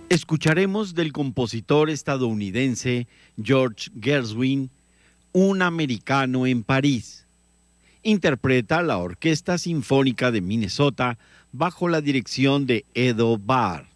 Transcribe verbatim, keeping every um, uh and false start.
Escucharemos del compositor estadounidense George Gershwin, Un americano en París. Interpreta la Orquesta Sinfónica de Minnesota bajo la dirección de Edo Barr.